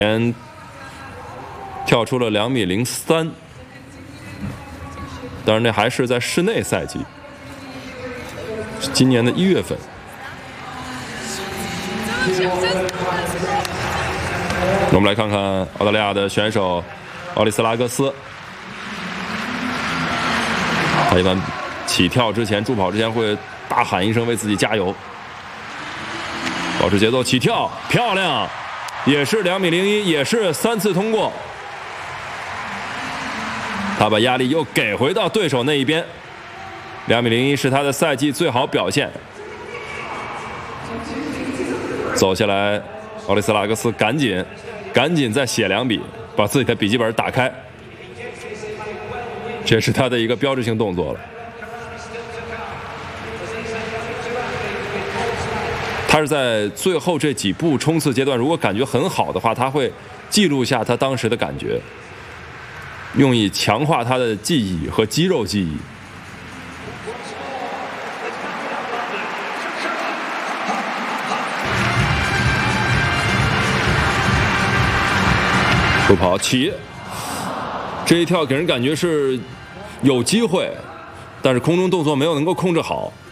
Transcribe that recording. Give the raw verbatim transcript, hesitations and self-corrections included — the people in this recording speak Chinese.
前跳出了两米零三，当然那还是在室内赛季，今年的一月份。我们来看看澳大利亚的选手奥利斯拉格斯，他一般起跳之前、助跑之前会大喊一声为自己加油，保持节奏，起跳，漂亮！也是两米零一，也是三次通过。他把压力又给回到对手那一边。两米零一是他的赛季最好表现。走下来，奥利斯拉格斯赶紧，赶紧再写两笔，把自己的笔记本打开。这是他的一个标志性动作了。他是在最后这几步冲刺阶段，如果感觉很好的话，他会记录下他当时的感觉，用以强化他的记忆和肌肉记忆。助跑起，这一跳给人感觉是有机会，但是空中动作没有能够控制好。